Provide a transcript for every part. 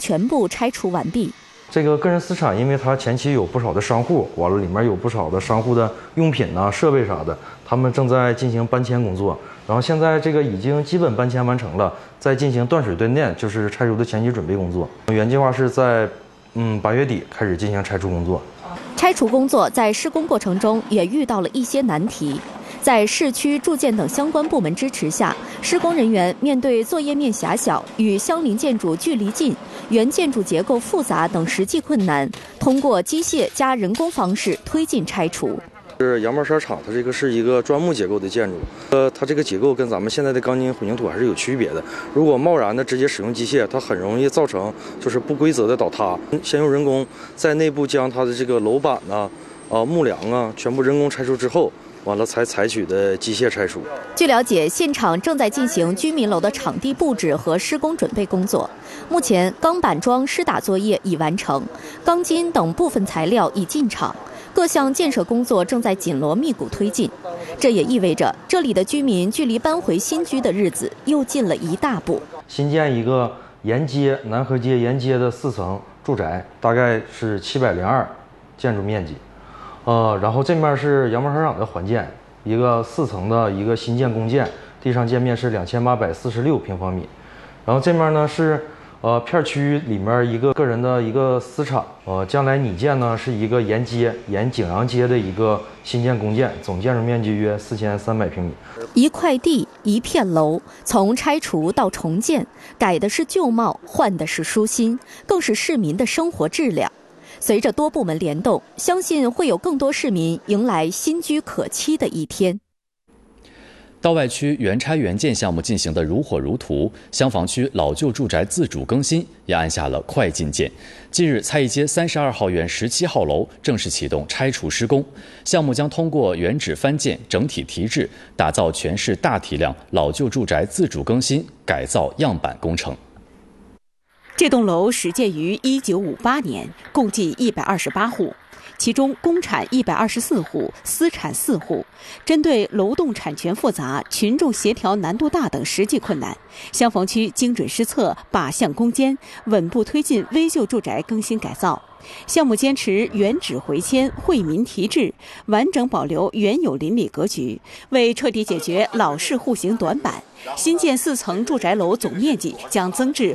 全部拆除完毕。 这个个人资产，因为它前期有不少的商户，完了里面有不少的商户的用品呐、设备啥的，他们正在进行搬迁工作。然后现在这个已经基本搬迁完成了，在进行断水断电，就是拆除的前期准备工作。原计划是在8月底开始进行拆除工作。 拆除工作在施工过程中也遇到了一些难题。在市区住建等相关部门支持下，施工人员面对作业面狭小、与相邻建筑距离近、原建筑结构复杂等实际困难，通过机械加人工方式推进拆除。 是羊毛纱厂，它这个是一个砖木结构的建筑，它这个结构跟咱们现在的钢筋混凝土还是有区别的。如果贸然的直接使用机械，它很容易造成就是不规则的倒塌。先用人工在内部将它的这个楼板呐、木梁啊全部人工拆除之后，完了才采取的机械拆除。 据了解，现场正在进行居民楼的场地布置和施工准备工作。目前，钢板桩施打作业已完成，钢筋等部分材料已进场，各项建设工作正在紧锣密鼓推进。这也意味着这里的居民距离搬回新居的日子又近了一大步。 新建一个沿街南河街沿街的4层住宅，大概是702建筑面积。然后这面是羊毛纱厂的环建，一个4层的一个新建公建，地上建面是2846平方米。然后这面呢是片区里面一个个人的一个私厂，将来拟建呢是一个沿景阳街的一个新建公建，总建筑面积约4300平米。 一块地一片楼，从拆除到重建，改的是旧貌，换的是舒心，更是市民的生活质量。随着多部门联动，相信会有更多市民迎来新居可期的一天。 道外区原拆原建项目进行得如火如荼，厢房区老旧住宅自主更新也按下了快进键。近日，蔡驿街32号院17号楼正式启动拆除施工，项目将通过原址翻建、整体提质，打造全市大体量老旧住宅自主更新改造样板工程。 这栋楼始建于1958年，共计128户，其中公产124户，私产4户。针对楼栋产权复杂、群众协调难度大等实际困难，厢房区精准施策，靶向攻坚，稳步推进危旧住宅更新改造。项目坚持原址回迁、惠民提质，完整保留原有邻里格局，为彻底解决老式户型短板，新建4层住宅楼总面积将增至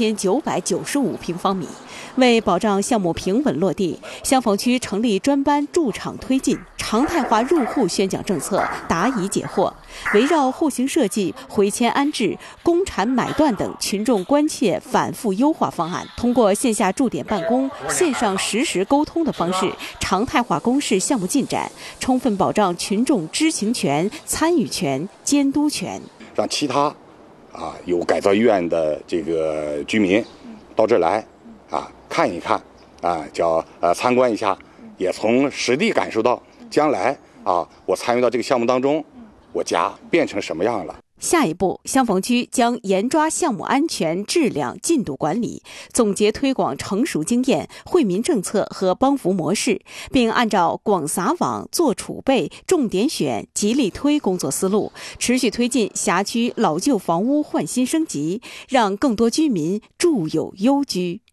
5995平方米。为保障项目平稳落地，厢房区成立专班驻场推进，常态化入户宣讲政策，答疑解惑，围绕户型设计、回迁安置、公产买断等群众关切反复优化方案，通过线下驻点办公、线上实时沟通的方式，常态化公示项目进展，充分保障群众知情权、参与权、监督权。 让其他有改造意愿的这个居民到这儿来看一看参观一下，也从实地感受到将来我参与到这个项目当中，我家变成什么样了。 下一步，厢房区将严抓项目安全、质量、进度管理，总结推广成熟经验、惠民政策和帮扶模式，并按照广撒网、做储备、重点选、极力推工作思路，持续推进辖区老旧房屋换新升级，让更多居民住有优居。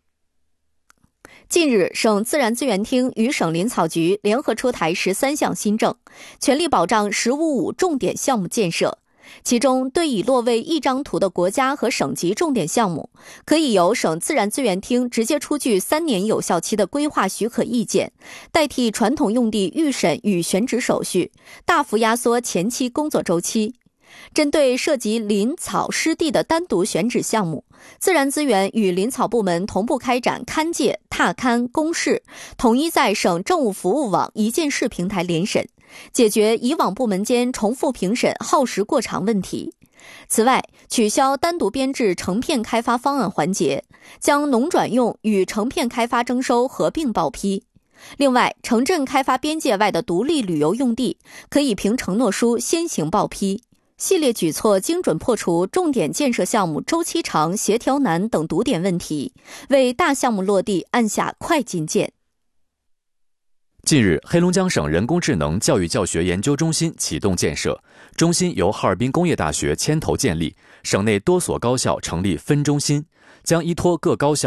近日，省自然资源厅与省林草局联合出台13项新政，全力保障“1055”重点项目建设。其中，对已落位1张图的国家和省级重点项目，可以由省自然资源厅直接出具3年有效期的规划许可意见，代替传统用地预审与选址手续，大幅压缩前期工作周期。针对涉及林草湿地的单独选址项目，自然资源与林草部门同步开展勘界、踏勘、公示，统一在省政务服务网一键式平台联审，解决以往部门间重复评审耗时过长问题。此外，取消单独编制成片开发方案环节，将农转用与成片开发征收合并报批。另外，城镇开发边界外的独立旅游用地，可以凭承诺书先行报批。系列举措精准破除重点建设项目周期长、协调难等堵点问题，为大项目落地按下快进键。 近日，黑龙江省人工智能教育教学研究中心启动建设，中心由哈尔滨工业大学牵头建立，省内多所高校成立分中心，将依托各高校